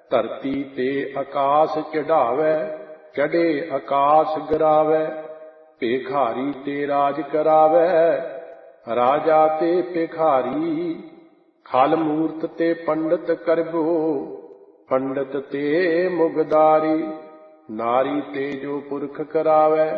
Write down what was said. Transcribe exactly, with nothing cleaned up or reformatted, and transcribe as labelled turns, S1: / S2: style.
S1: ਧਰਤੀ ਤੇ ਆਕਾਸ ਚੜਾਵੈ, ਚੜੇ ਆਕਾਸ ਗਿਰਾਵੈ। ਭੇਖਾਰੀ ਤੇ ਰਾਜ ਕਰਾਵੈ, ਰਾਜਾ ਤੇ ਭਿਖਾਰੀ। ਖਲ ਮੂਰਤ ਤੇ ਪੰਡਤ ਕਰਬੋ, ਪੰਡਤ ਤੇ ਮੁਗਦਾਰੀ। ਨਾਰੀ ਤੇ ਜੋ ਪੁਰਖ ਕਰਾਵੈ,